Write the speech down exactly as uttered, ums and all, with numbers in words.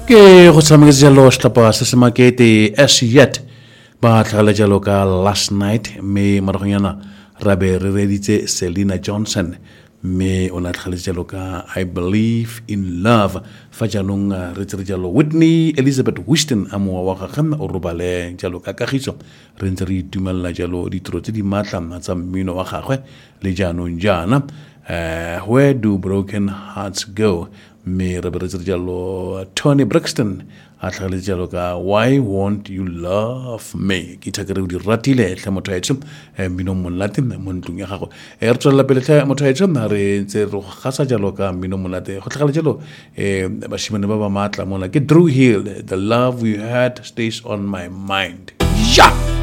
ke go tsamega jalo hlapa se se makete as yet ba tlhagala jalo ka last night me maragonyana rabe re reditse Selena Johnson me ona tlhagala jalo ka I believe in love fa jalong re tsere jalo Whitney Elizabeth Houston amo wa ga gana o robale jalo ka kagiso re ntse re itumella jalo ditiro tse di matla tsa mmino wa gagwe le jaanong jana uh, where do broken hearts go me re re tsere jalo Tony Braxton a tlhagale jalo ka why won't you love me ke thakere o di ratile tle motho a etso mmino monate mo ntlong ya gago e re tswela pele tle motho a etso re ntse re gasa jalo ka mmino monate go tlhagale jalo eh bashimane ba ba matla mona ke Drew Hill, the love we had stays on my mind. Yeah.